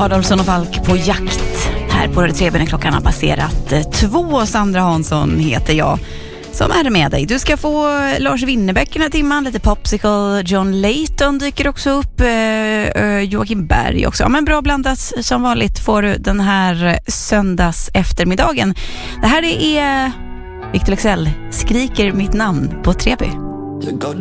Adolfsson och Falk på jakt här på Radio 3 när klockan har passerat 2. Sandra Hansson heter jag som är med dig. Du ska få Lars Winnerbäck den här timman, lite Popsicle, John Layton dyker också upp, Joakim Berg också. Ja, men bra blandat som vanligt får du den här söndags eftermiddagen. Det här är Victor Leksell, skriker mitt namn på Treby. Jag gav